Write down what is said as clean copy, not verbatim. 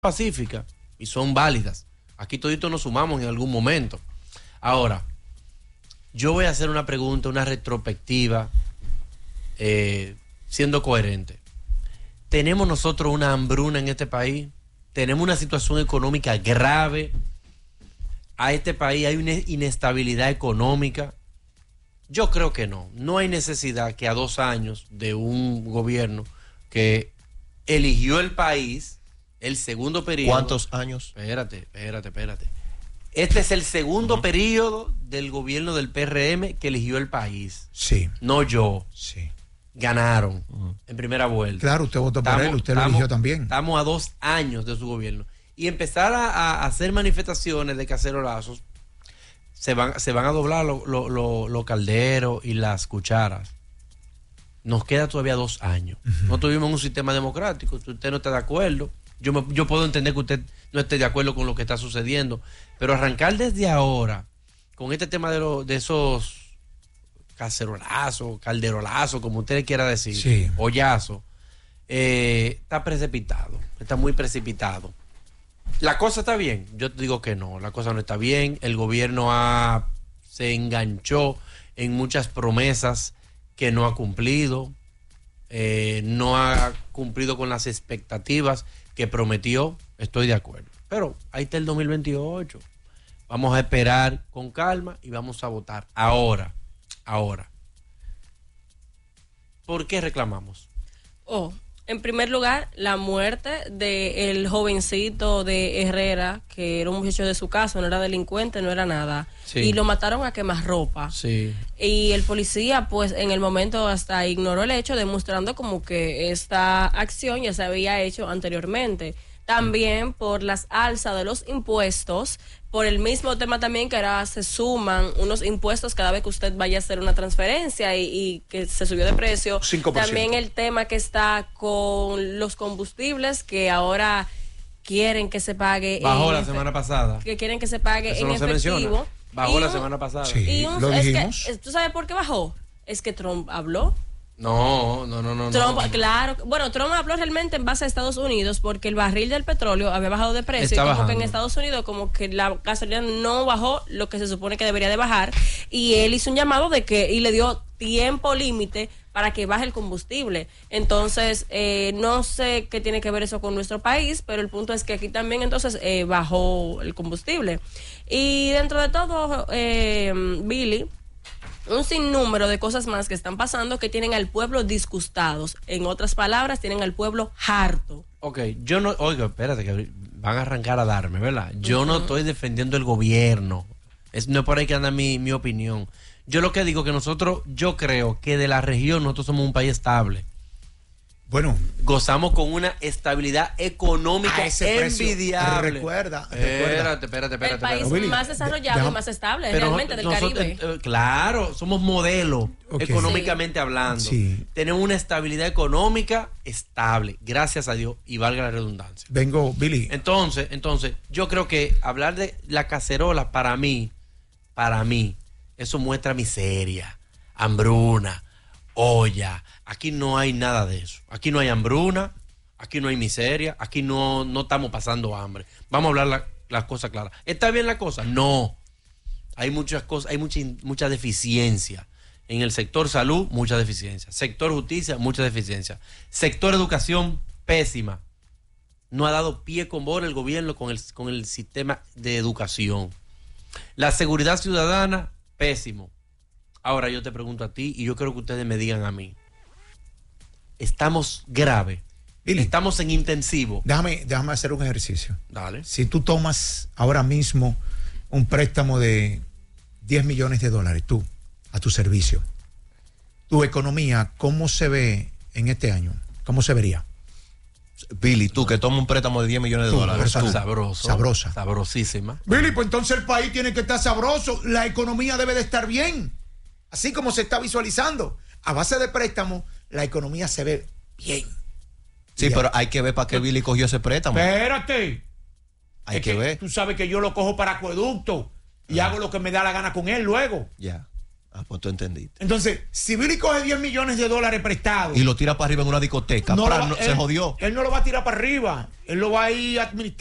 pacíficas y son válidas. Aquí toditos nos sumamos en algún momento. Ahora, yo voy a hacer una pregunta, una retrospectiva, siendo coherente. ¿Tenemos nosotros una hambruna en este país? ¿Tenemos una situación económica grave? ¿A este país hay una inestabilidad económica? Yo creo que no. No hay necesidad que a 2 años de un gobierno que eligió el país, el segundo periodo... ¿Cuántos años? Espérate. Este es el segundo periodo del gobierno del PRM que eligió el país. Sí. No yo. Sí. Ganaron en primera vuelta. Claro, usted votó por él, usted lo eligió también. Estamos a 2 años de su gobierno. Y empezar a hacer manifestaciones de cacerolazos, se van a doblar los calderos y las cucharas. Nos queda todavía 2 años. No tuvimos un sistema democrático. Si usted no está de acuerdo, yo puedo entender que usted no esté de acuerdo con lo que está sucediendo, pero arrancar desde ahora con este tema de esos cacerolazos, calderolazos, como usted quiera decir, sí, hoyazo, está precipitado, está muy precipitado. ¿La cosa está bien? Yo te digo que no, la cosa no está bien. El gobierno se enganchó en muchas promesas que no ha cumplido, no ha cumplido con las expectativas que prometió. Estoy de acuerdo, pero ahí está el 2028. Vamos a esperar con calma y vamos a votar ahora. ¿Por qué reclamamos? En primer lugar, la muerte del jovencito de Herrera, que era un muchacho de su casa, no era delincuente, no era nada. Sí. Y lo mataron a quemarropa. Sí. Y el policía, pues, en el momento hasta ignoró el hecho, demostrando como que esta acción ya se había hecho anteriormente. También por las alzas de los impuestos, por el mismo tema también que ahora se suman unos impuestos cada vez que usted vaya a hacer una transferencia y que se subió de precio. 5%. También el tema que está con los combustibles, que ahora quieren que se pague. Bajó la semana pasada. Que quieren que se pague Eso en no se efectivo. menciona. Bajó la semana pasada. Sí, lo dijimos. ¿Tú sabes por qué bajó? Es que Trump habló. No. Trump, claro. Bueno, Trump habló realmente en base a Estados Unidos porque el barril del petróleo había bajado de precio. Está y como bajando. que en Estados Unidos como que la gasolina no bajó lo que se supone que debería de bajar. Y él hizo un llamado y le dio tiempo límite para que baje el combustible. Entonces, no sé qué tiene que ver eso con nuestro país, pero el punto es que aquí también entonces bajó el combustible. Y dentro de todo, Billy, un sinnúmero de cosas más que están pasando que tienen al pueblo disgustados. En otras palabras, tienen al pueblo harto. Ok, yo no, oiga, espérate, que van a arrancar a darme, ¿verdad? Yo no estoy defendiendo el gobierno. No es por ahí que anda mi opinión. Yo lo que digo que yo creo que de la región nosotros somos un país estable. Bueno, gozamos con una estabilidad económica envidiable. Recuerda. Espérate. El país más desarrollado y más estable realmente del Caribe. Claro, somos modelos económicamente hablando. Sí. Tenemos una estabilidad económica estable, gracias a Dios, y valga la redundancia. Vengo, Billy. Entonces, yo creo que hablar de la cacerola para mí, eso muestra miseria, hambruna, olla. Aquí no hay nada de eso. Aquí no hay hambruna, aquí no hay miseria, aquí no estamos pasando hambre. Vamos a hablar las cosas claras. ¿Está bien la cosa? No. Hay muchas cosas, hay mucha deficiencia. En el sector salud, mucha deficiencia. Sector justicia, mucha deficiencia. Sector educación, pésima. No ha dado pie con bola el gobierno con el sistema de educación. La seguridad ciudadana, pésimo. Ahora yo te pregunto a ti y yo quiero que ustedes me digan a mí. Estamos grave. Billy, estamos en intensivo. Déjame hacer un ejercicio. Dale. Si tú tomas ahora mismo un préstamo de $10 millones, tú, a tu servicio, tu economía, ¿cómo se ve en este año? ¿Cómo se vería? Billy, tú que tomas un préstamo de $10 millones. Sabrosa. Sabrosísima. Billy, pues entonces el país tiene que estar sabroso. La economía debe de estar bien. Así como se está visualizando. A base de préstamo, la economía se ve bien. Sí, pero hay que ver para qué Billy cogió ese préstamo. Espérate. Hay que ver. Tú sabes que yo lo cojo para acueducto y hago lo que me da la gana con él luego. Ya. Ah, pues tú entendiste. Entonces, si Billy coge 10 millones de dólares prestados. Y lo tira para arriba en una discoteca. no lo va- Se jodió. Él no lo va a tirar para arriba. Él lo va a ir administrando.